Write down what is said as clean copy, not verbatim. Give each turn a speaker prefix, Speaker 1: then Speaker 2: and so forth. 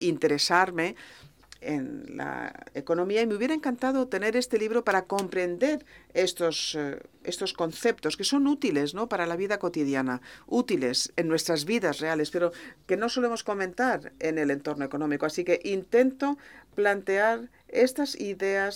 Speaker 1: interesarme en la economía y me hubiera encantado tener este libro para comprender estos conceptos que son útiles, ¿no?, para la vida cotidiana, útiles en nuestras vidas reales, pero que no solemos comentar en el entorno económico. Así que intento plantear estas ideas